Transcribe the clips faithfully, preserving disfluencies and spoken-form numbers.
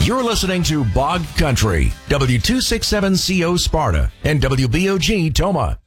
You're listening to Bog Country, W two sixty-seven C O Sparta and W B O G Toma.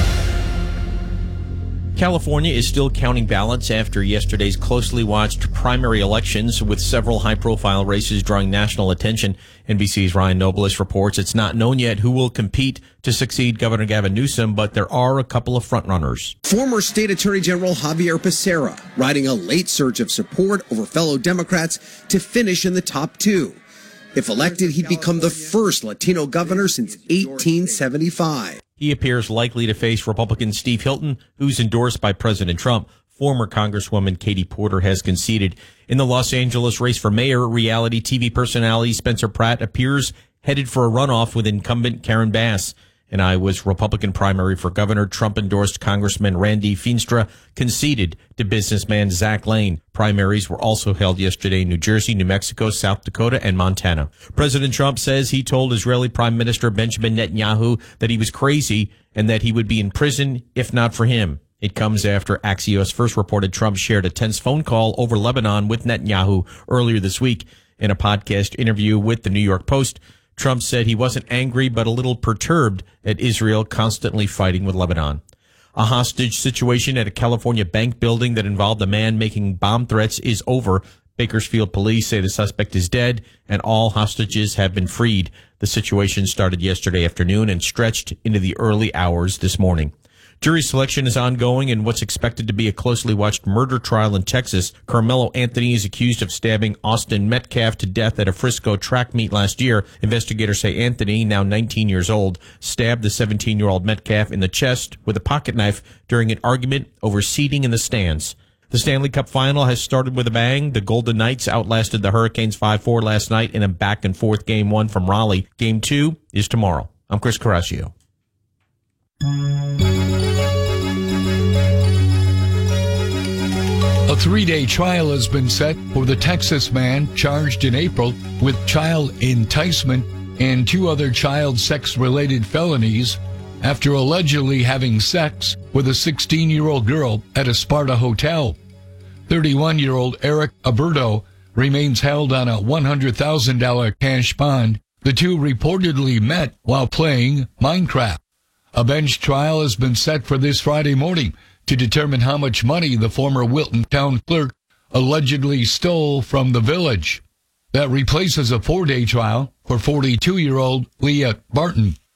California is still counting ballots after yesterday's closely watched primary elections, with several high-profile races drawing national attention. N B C's Ryan Nobles reports it's not known yet who will compete to succeed Governor Gavin Newsom, but there are a couple of frontrunners. Former State Attorney General Javier Becerra riding a late surge of support over fellow Democrats to finish in the top two. If elected, he'd become the first Latino governor since eighteen seventy-five. He appears likely to face Republican Steve Hilton, who's endorsed by President Trump. Former Congresswoman Katie Porter has conceded. In the Los Angeles race for mayor, reality T V personality Spencer Pratt appears headed for a runoff with incumbent Karen Bass. In Iowa's Republican primary for governor, Trump-endorsed Congressman Randy Feenstra conceded to businessman Zach Lane. Primaries were also held yesterday in New Jersey, New Mexico, South Dakota, and Montana. President Trump says he told Israeli Prime Minister Benjamin Netanyahu that he was crazy and that he would be in prison if not for him. It comes after Axios first reported Trump shared a tense phone call over Lebanon with Netanyahu earlier this week. In a podcast interview with the New York Post, Trump said he wasn't angry, but a little perturbed at Israel constantly fighting with Lebanon. A hostage situation at a California bank building that involved a man making bomb threats is over. Bakersfield police say the suspect is dead and all hostages have been freed. The situation started yesterday afternoon and stretched into the early hours this morning. Jury selection is ongoing in what's expected to be a closely watched murder trial in Texas. Carmelo Anthony is accused of stabbing Austin Metcalf to death at a Frisco track meet last year. Investigators say Anthony, now nineteen years old, stabbed the seventeen-year-old Metcalf in the chest with a pocket knife during an argument over seating in the stands. The Stanley Cup final has started with a bang. The Golden Knights outlasted the Hurricanes five four last night in a back-and-forth game one from Raleigh. Game two is tomorrow. I'm Chris Carrascio. A three-day trial has been set for the Texas man charged in April with child enticement and two other child sex-related felonies after allegedly having sex with a sixteen-year-old girl at a Sparta hotel. thirty-one-year-old Eric Aberto remains held on a one hundred thousand dollars cash bond. The two reportedly met while playing Minecraft. A bench trial has been set for this Friday morning to determine how much money the former Wilton town clerk allegedly stole from the village. That replaces a four-day trial for forty-two-year-old Leah Barton.